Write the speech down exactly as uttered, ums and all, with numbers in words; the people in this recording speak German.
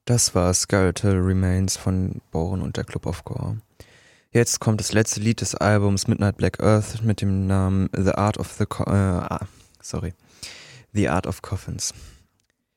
Das war Skeletal Remains von Bohren und der Club of Gore. Jetzt kommt das letzte Lied des Albums Midnight Black Earth mit dem Namen The Art of the Co- äh, ah, sorry. The Art of Coffins.